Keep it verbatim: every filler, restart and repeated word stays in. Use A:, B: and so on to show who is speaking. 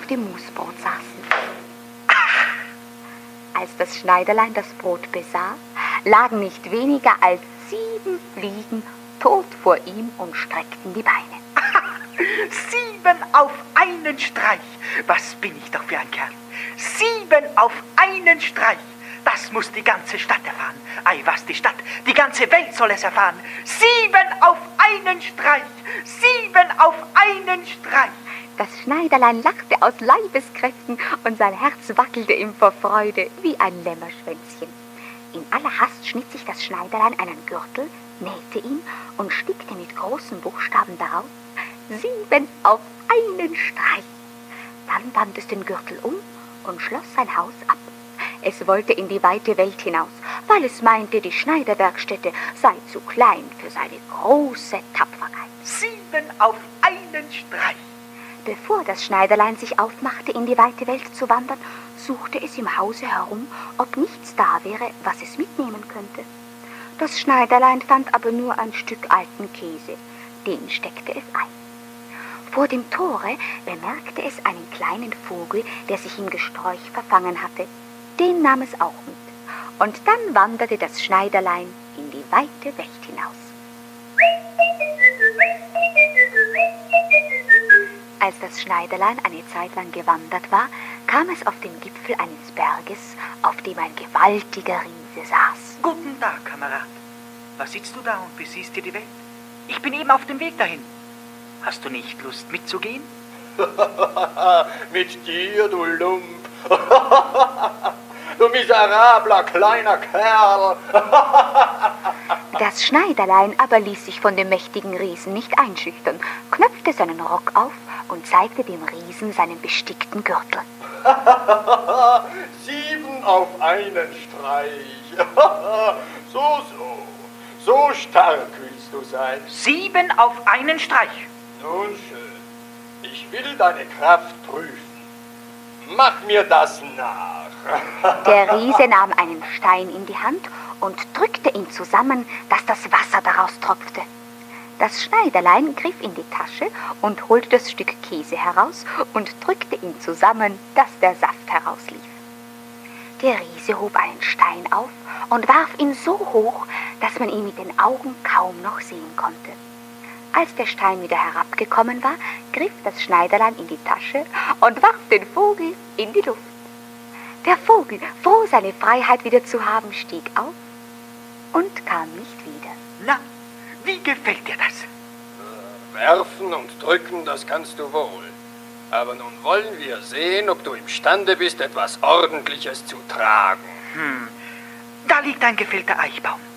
A: dem Musbrot saßen. Ach! Als das Schneiderlein das Brot besah, lagen nicht weniger als sieben Fliegen tot vor ihm und streckten die Beine.
B: Sieben auf einen Streich. Was bin ich doch für ein Kerl. Sieben auf einen Streich. Das muss die ganze Stadt erfahren. Ei, was die Stadt, die ganze Welt soll es erfahren. Sieben auf einen Streich. Sieben auf einen Streich.
A: Das Schneiderlein lachte aus Leibeskräften und sein Herz wackelte ihm vor Freude wie ein Lämmerschwänzchen. In aller Hast schnitt sich das Schneiderlein einen Gürtel, nähte ihn und stickte mit großen Buchstaben darauf: Sieben auf einen Streich. Dann band es den Gürtel um und schloss sein Haus ab. Es wollte in die weite Welt hinaus, weil es meinte, die Schneiderwerkstätte sei zu klein für seine große Tapferkeit.
B: Sieben auf einen Streich.
A: Bevor das Schneiderlein sich aufmachte, in die weite Welt zu wandern, suchte es im Hause herum, ob nichts da wäre, was es mitnehmen könnte. Das Schneiderlein fand aber nur ein Stück alten Käse. Den steckte es ein. Vor dem Tore bemerkte es einen kleinen Vogel, der sich im Gesträuch verfangen hatte. Den nahm es auch mit. Und dann wanderte das Schneiderlein in die weite Welt hinaus. Als das Schneiderlein eine Zeit lang gewandert war, kam es auf den Gipfel eines Berges, auf dem ein gewaltiger Riese saß.
B: Guten Tag, Kamerad. Was sitzt du da und besiehst dir die Welt? Ich bin eben auf dem Weg dahin. Hast du nicht Lust mitzugehen?
C: Mit dir, du Lump. Du miserabler kleiner Kerl.
A: Das Schneiderlein aber ließ sich von dem mächtigen Riesen nicht einschüchtern, knöpfte seinen Rock auf und zeigte dem Riesen seinen bestickten Gürtel.
C: Sieben auf einen Streich. So, so. So stark willst du sein.
B: Sieben auf einen Streich.
C: Nun schön. Ich will deine Kraft prüfen. Mach mir das nach.
A: Der Riese nahm einen Stein in die Hand und drückte ihn zusammen, dass das Wasser daraus tropfte. Das Schneiderlein griff in die Tasche und holte das Stück Käse heraus und drückte ihn zusammen, dass der Saft herauslief. Der Riese hob einen Stein auf und warf ihn so hoch, dass man ihn mit den Augen kaum noch sehen konnte. Als der Stein wieder herabgekommen war, griff das Schneiderlein in die Tasche und warf den Vogel in die Luft. Der Vogel, froh seine Freiheit wieder zu haben, stieg auf und kam nicht wieder.
B: Na, wie gefällt dir das?
C: Werfen und drücken, das kannst du wohl. Aber nun wollen wir sehen, ob du imstande bist, etwas Ordentliches zu tragen.
B: Hm, da liegt ein gefällter Eichbaum.